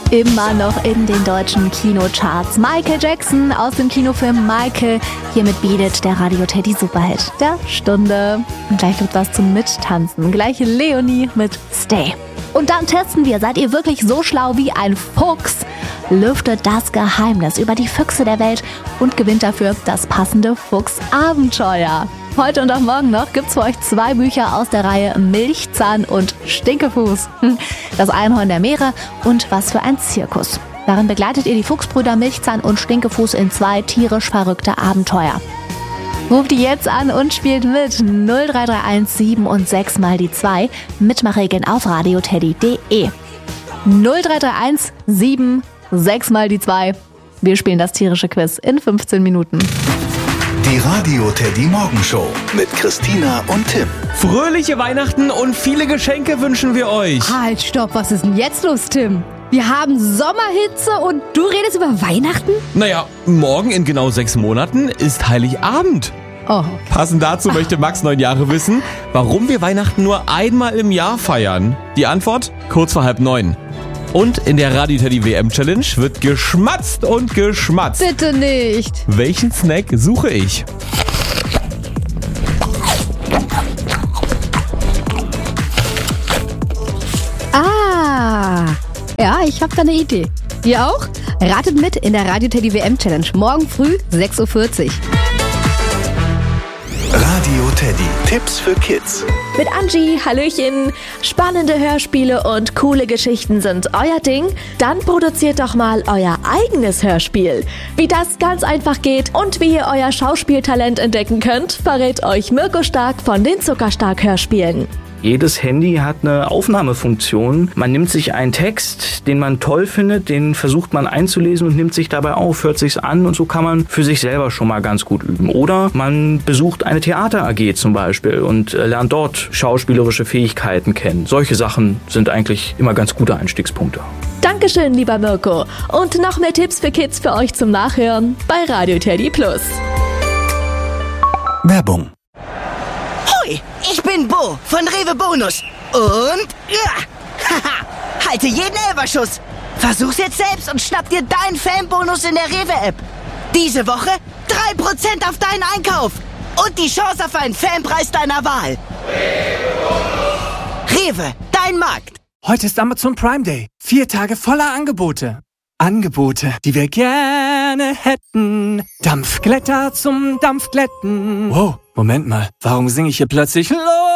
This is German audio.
Immer noch in den deutschen Kinocharts. Michael Jackson aus dem Kinofilm Michael. Hiermit bietet der Radio Teddy Superhit der Stunde. Und gleich gibt was zum Mittanzen. Gleich Leonie mit Stay. Und dann testen wir, seid ihr wirklich so schlau wie ein Fuchs? Lüftet das Geheimnis über die Füchse der Welt und gewinnt dafür das passende Fuchsabenteuer. Heute und auch morgen noch gibt's für euch 2 Bücher aus der Reihe Milchzahn und Stinkefuß. Das Einhorn der Meere und Was für ein Zirkus. Darin begleitet ihr die Fuchsbrüder Milchzahn und Stinkefuß in 2 tierisch verrückte Abenteuer. Ruft die jetzt an und spielt mit 0331 7 und 6 mal die 2. Mitmachregeln auf radioteddy.de. 0331 7 6 mal die 2. Wir spielen das tierische Quiz in 15 Minuten. Die Radio Teddy Morgenshow mit Christina und Tim. Fröhliche Weihnachten und viele Geschenke wünschen wir euch. Halt, stopp, was ist denn jetzt los, Tim? Wir haben Sommerhitze und du redest über Weihnachten? Naja, morgen in genau 6 Monaten ist Heiligabend. Oh. Passend dazu möchte Max 9 Jahre wissen, warum wir Weihnachten nur einmal im Jahr feiern. Die Antwort kurz vor 8:30. Und in der Radio Teddy WM Challenge wird geschmatzt und geschmatzt. Bitte nicht. Welchen Snack suche ich? Ja, ich habe da eine Idee. Ihr auch? Ratet mit in der Radio Teddy WM Challenge. Morgen früh 6:40 Uhr. Radio Teddy. Tipps für Kids. Mit Angie, Hallöchen. Spannende Hörspiele und coole Geschichten sind euer Ding? Dann produziert doch mal euer eigenes Hörspiel. Wie das ganz einfach geht und wie ihr euer Schauspieltalent entdecken könnt, verrät euch Mirko Stark von den Zuckerstark-Hörspielen. Jedes Handy hat eine Aufnahmefunktion. Man nimmt sich einen Text, den man toll findet, den versucht man einzulesen und nimmt sich dabei auf, hört sich's an und so kann man für sich selber schon mal ganz gut üben. Oder man besucht eine Theater-AG zum Beispiel und lernt dort schauspielerische Fähigkeiten kennen. Solche Sachen sind eigentlich immer ganz gute Einstiegspunkte. Dankeschön, lieber Mirko. Und noch mehr Tipps für Kids für euch zum Nachhören bei Radio Teddy Plus. Werbung. Hoi, ich bin Bo von Rewe Bonus. Und haha, halte jeden Elferschuss. Versuch's jetzt selbst und schnapp dir deinen Fanbonus in der Rewe-App. Diese Woche 3% auf deinen Einkauf. Und die Chance auf einen Fanpreis deiner Wahl. Rewe, dein Markt. Heute ist Amazon Prime Day. 4 Tage voller Angebote. Angebote, die wir gerne hätten. Dampfglätter zum Dampfglätten. Wow, Moment mal. Warum singe ich hier plötzlich los?